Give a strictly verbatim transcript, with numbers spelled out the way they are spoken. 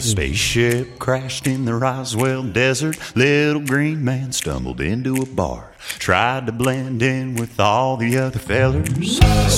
Spaceship crashed in the Roswell desert. Little green man stumbled into a bar, tried to blend in with all the other fellers.